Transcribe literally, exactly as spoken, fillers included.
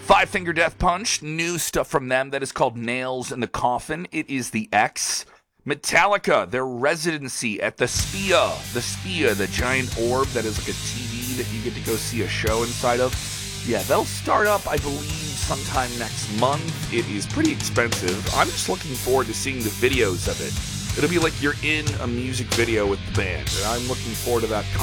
Five Finger Death Punch, new stuff from them that is called Nails in the Coffin. It is the X. Metallica, their residency at the Spia. The Spia, the giant orb that is like a T V that you get to go see a show inside of. Yeah, they'll start up, I believe, sometime next month. It is pretty expensive. I'm just looking forward to seeing the videos of it. It'll be like you're in a music video with the band, and I'm looking forward to that